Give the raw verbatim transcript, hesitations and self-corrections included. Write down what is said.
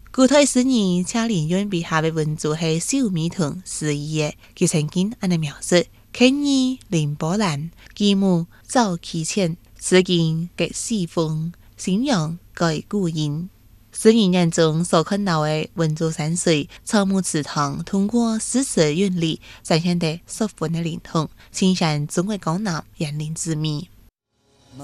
古代诗人车林渊笔下的文字是秀美同诗意的，佢曾經安尼描述：ખે兒凌波瀾，繼母早期淺，此景極四風，新陽改故音。詩人眼中所看到的文州山水、草木池塘，通過詩詞韻律，展現得十分的靈通，呈現中國江南園林之美。